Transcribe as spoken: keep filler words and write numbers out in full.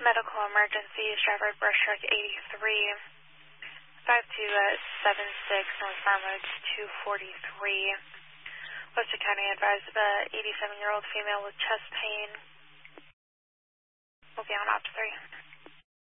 Medical emergency, Stratford Brush Truck eighty-three, five two seven six, North Farm Road two forty-three. Western County advised of a eighty-seven-year-old female with chest pain. Will be on op three.